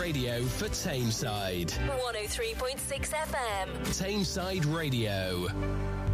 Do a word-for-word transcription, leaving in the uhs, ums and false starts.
radio for Tameside. one oh three point six F M. Tameside Radio.